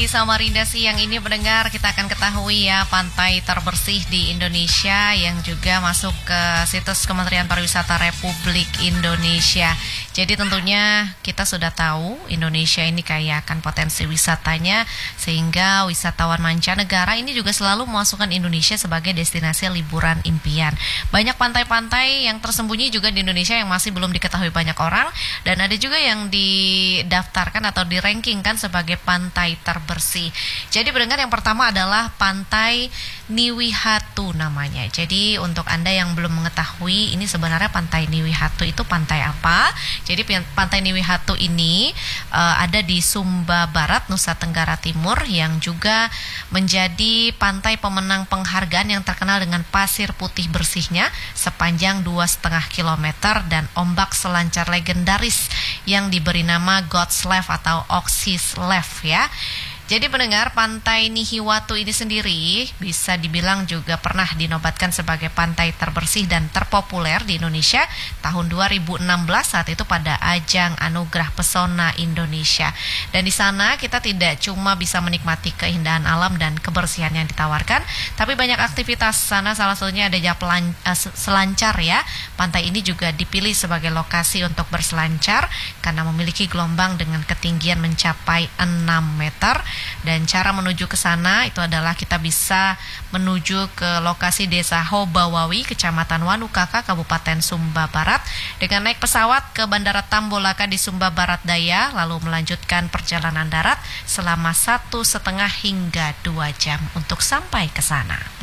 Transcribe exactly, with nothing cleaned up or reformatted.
di Samarinda siang ini pendengar, kita akan ketahui ya pantai terbersih di Indonesia yang juga masuk ke situs Kementerian Pariwisata Republik Indonesia. Jadi tentunya kita sudah tahu Indonesia ini kaya akan potensi wisatanya, sehingga wisatawan mancanegara ini juga selalu memasukkan Indonesia sebagai destinasi liburan impian. Banyak pantai-pantai yang tersembunyi juga di Indonesia yang masih belum diketahui banyak orang, dan ada juga yang didaftarkan atau dirankingkan sebagai pantai terbersih. Jadi pendengar, yang pertama adalah Pantai Niwihatu namanya. Jadi untuk Anda yang belum mengetahui ini sebenarnya Pantai Niwihatu itu pantai apa? Jadi Pantai Niwihatu ini uh, ada di Sumba Barat, Nusa Tenggara Timur, yang juga menjadi pantai pemenang penghargaan yang terkenal dengan pasir putih bersihnya sepanjang dua koma lima kilometer dan ombak selancar legendaris yang diberi nama God's Left atau Oxy's Left ya. Jadi pendengar, Pantai Niwihatu ini sendiri bisa dibilang juga pernah dinobatkan sebagai pantai terbersih dan terpopuler di Indonesia tahun dua ribu enam belas, saat itu pada ajang Anugerah Pesona Indonesia. Dan di sana kita tidak cuma bisa menikmati keindahan alam dan kebersihan yang ditawarkan, tapi banyak aktivitas sana, salah satunya ada jalan uh, selancar ya. Pantai ini juga dipilih sebagai lokasi untuk berselancar karena memiliki gelombang dengan ketinggian mencapai enam meter. Dan cara menuju ke sana itu adalah kita bisa menuju ke lokasi Desa Hobawawi, Kecamatan Wanukaka, Kabupaten Sumba Barat, dengan naik pesawat ke Bandara Tambolaka di Sumba Barat Daya, lalu melanjutkan perjalanan darat selama satu setengah hingga dua jam untuk sampai ke sana.